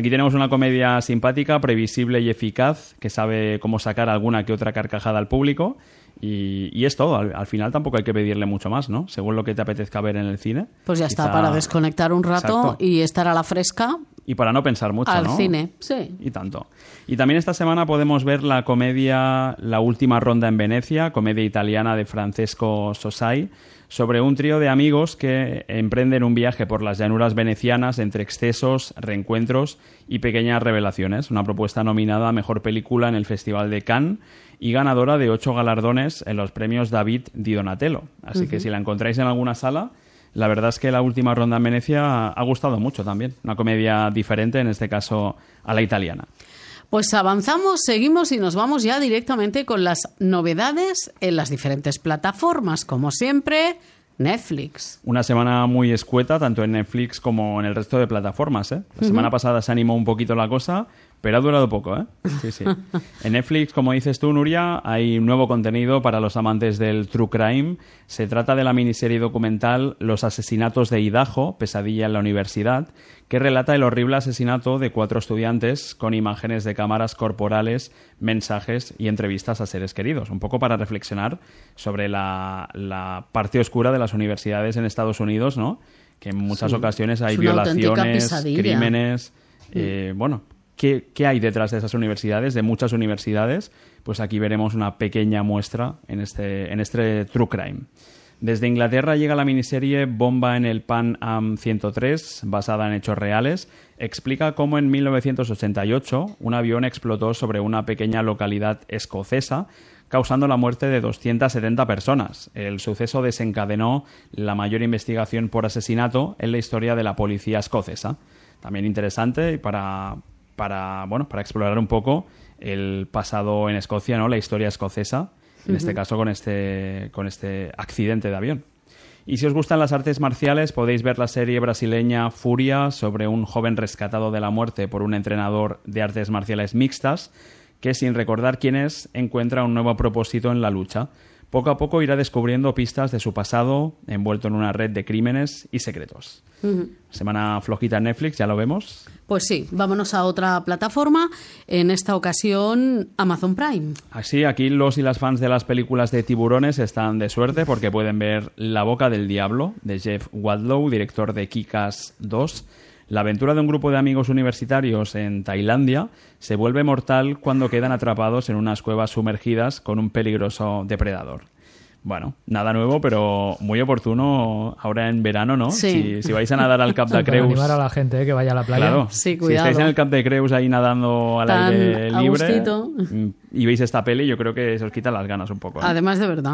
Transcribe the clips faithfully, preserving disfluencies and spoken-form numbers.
Aquí tenemos una comedia simpática, previsible y eficaz, que sabe cómo sacar alguna que otra carcajada al público. Y, y es todo. Al, al final tampoco hay que pedirle mucho más, ¿no? Según lo que te apetezca ver en el cine. Pues ya Quizá... está, para desconectar un rato. Exacto. Y estar a la fresca. Y para no pensar mucho, al ¿no? Al cine, sí. Y tanto. Y también esta semana podemos ver la comedia La última ronda en Venecia, comedia italiana de Francesco Sosai, sobre un trío de amigos que emprenden un viaje por las llanuras venecianas entre excesos, reencuentros y pequeñas revelaciones. Una propuesta nominada a Mejor Película en el Festival de Cannes y ganadora de ocho galardones en los premios David di Donatello. Así uh-huh. que si la encontráis en alguna sala, la verdad es que La última ronda en Venecia ha gustado mucho también. Una comedia diferente, en este caso a la italiana. Pues avanzamos, seguimos y nos vamos ya directamente con las novedades en las diferentes plataformas. Como siempre, Netflix. Una semana muy escueta, tanto en Netflix como en el resto de plataformas, ¿eh? La uh-huh. semana pasada se animó un poquito la cosa, pero ha durado poco, ¿eh? Sí, sí. En Netflix, como dices tú, Nuria, hay nuevo contenido para los amantes del true crime. Se trata de la miniserie documental Los asesinatos de Idaho, pesadilla en la universidad, que relata el horrible asesinato de cuatro estudiantes con imágenes de cámaras corporales, mensajes y entrevistas a seres queridos. Un poco para reflexionar sobre la, la parte oscura de las universidades en Estados Unidos, ¿no? Que en muchas sí. ocasiones hay violaciones, crímenes... Eh, bueno... ¿Qué, ¿Qué hay detrás de esas universidades, de muchas universidades? Pues aquí veremos una pequeña muestra en este, en este True Crime. Desde Inglaterra llega la miniserie Bomba en el Pan Am ciento tres, basada en hechos reales. Explica cómo en mil novecientos ochenta y ocho un avión explotó sobre una pequeña localidad escocesa, causando la muerte de doscientas setenta personas. El suceso desencadenó la mayor investigación por asesinato en la historia de la policía escocesa. También interesante para... para bueno para explorar un poco el pasado en Escocia, ¿no? La historia escocesa, en uh-huh. este caso con este con este accidente de avión. Y si os gustan las artes marciales, podéis ver la serie brasileña Furia, sobre un joven rescatado de la muerte por un entrenador de artes marciales mixtas que, sin recordar quién es, encuentra un nuevo propósito en la lucha. Poco a poco irá descubriendo pistas de su pasado, envuelto en una red de crímenes y secretos. Uh-huh. Semana flojita en Netflix, ya lo vemos. Pues sí, vámonos a otra plataforma, en esta ocasión Amazon Prime. Así, aquí los y las fans de las películas de tiburones están de suerte porque pueden ver La boca del diablo, de Jeff Wadlow, director de Kick-Ass dos. La aventura de un grupo de amigos universitarios en Tailandia se vuelve mortal cuando quedan atrapados en unas cuevas sumergidas con un peligroso depredador. Bueno, nada nuevo, pero muy oportuno ahora en verano, ¿no? Sí. Si, si vais a nadar al Cap de Creus... Para animar a la gente, ¿eh? Que vaya a la playa. Claro, sí, cuidado. Si estáis en el Cap de Creus ahí nadando al Tan aire libre agustito. Y veis esta peli, yo creo que se os quitan las ganas un poco, ¿eh? Además, de verdad.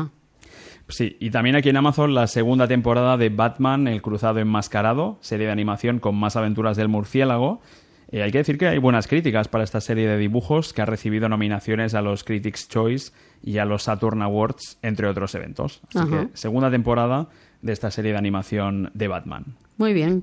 Sí, y también aquí en Amazon la segunda temporada de Batman, el cruzado enmascarado, serie de animación con más aventuras del murciélago. Eh, hay que decir que hay buenas críticas para esta serie de dibujos que ha recibido nominaciones a los Critics' Choice y a los Saturn Awards, entre otros eventos. Así Ajá. que segunda temporada de esta serie de animación de Batman. Muy bien.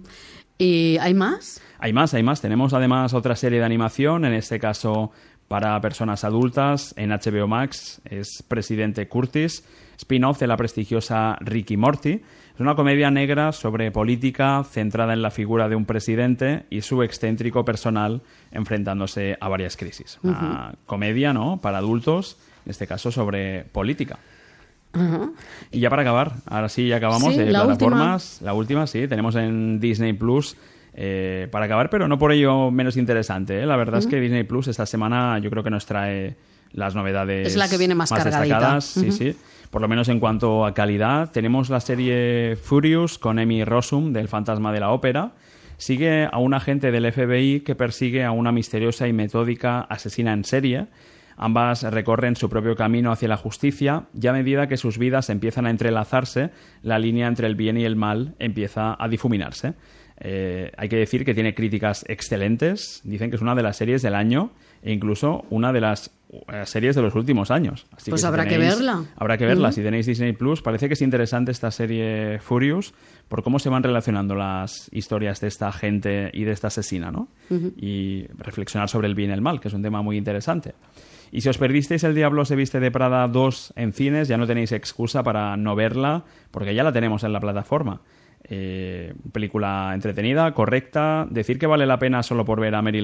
¿Y hay más? Hay más, hay más. Tenemos además otra serie de animación, en este caso para personas adultas, en H B O Max, es Presidente Curtis, spin-off de la prestigiosa Rick y Morty. Es una comedia negra sobre política centrada en la figura de un presidente y su excéntrico personal enfrentándose a varias crisis. Una uh-huh. comedia, ¿no?, para adultos, en este caso sobre política. Uh-huh. Y ya para acabar, ahora sí ya acabamos sí, de la plataformas. Última. La última, sí, tenemos en Disney Plus. Eh, para acabar, pero no por ello menos interesante, ¿eh? La verdad uh-huh. es que Disney Plus esta semana yo creo que nos trae las novedades es la que viene más, más destacadas, uh-huh. sí, sí. Por lo menos en cuanto a calidad. Tenemos la serie Furious con Emmy Rossum, del Fantasma de la Ópera. Sigue a un agente del F B I que persigue a una misteriosa y metódica asesina en serie. Ambas recorren su propio camino hacia la justicia y a medida que sus vidas empiezan a entrelazarse, la línea entre el bien y el mal empieza a difuminarse. Eh, hay que decir que tiene críticas excelentes. Dicen que es una de las series del año e incluso una de las uh, series de los últimos años. Así pues que habrá, si que tenéis, verla. habrá que verla. Uh-huh. Si tenéis Disney Plus, parece que es interesante esta serie Furious por cómo se van relacionando las historias de esta gente y de esta asesina, ¿no? Uh-huh. Y reflexionar sobre el bien y el mal, que es un tema muy interesante. Y si os perdisteis El Diablo se viste de Prada dos en cines, ya no tenéis excusa para no verla, porque ya la tenemos en la plataforma. Eh, película entretenida, correcta. Decir que vale la pena solo por ver a Meryl